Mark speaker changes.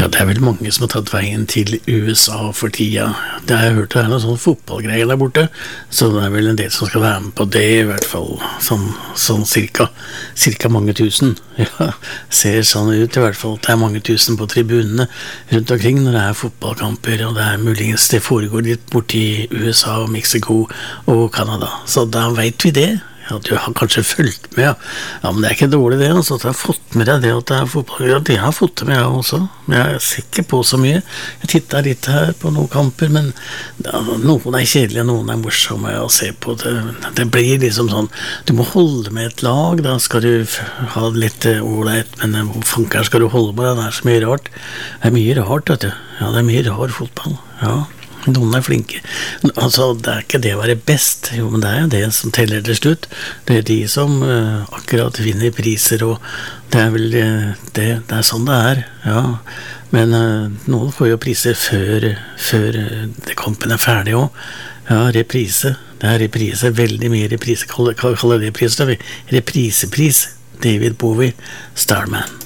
Speaker 1: det vel mange som har tatt veien til USA for tida. Det har jeg hørt, det noen sånne fotballgreier der borte, så det vel en del som skal være med på det, i hvert fall sånn cirka mange tusen. Ja, ser sånn ut i hvert fall. Det mange tusen på tribunene rundt omkring når det fotballkamper, og det muligens det foregår litt borti USA og Mexico og Canada. Så da vet vi det. Ja, du har kanskje fulgt med, ja. Ja, men det ikke dårlig det, altså, at du har fått med deg det at det fotball. Ja, det har jeg fått med jeg også, men jeg ser ikke på så mye. Jeg tittet litt her på noen kamper, men ja, noen kjedelige, noen morsomme å se på. Det blir liksom sånn, du må holde med et lag, da skal du ha litt ordentlig, men hvor fanker skal du holde med, det så mye rart. Det mye rart, vet du. Ja, det mye rar fotball, ja. Noen flinke. Altså, det ikke det å være best, jo, men det jo det som teller til slutt. Det de som akkurat vinner priser, og det vel det sånn det ja. Men noen får jo priser før kampen ferdig også. Ja, reprise. Det reprise, veldig mye reprise. Kaller det pris, da vi. Reprisepris. David Bowie, Starman.